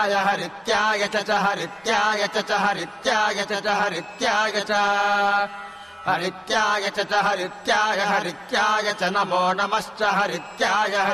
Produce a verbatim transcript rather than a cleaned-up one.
हरित्याय हरित्याय च च हरित्याय च च हरित्याय च च हरित्याय च हरित्याय च च हरित्याय हरित्याय च नमो नमश्च हरित्याय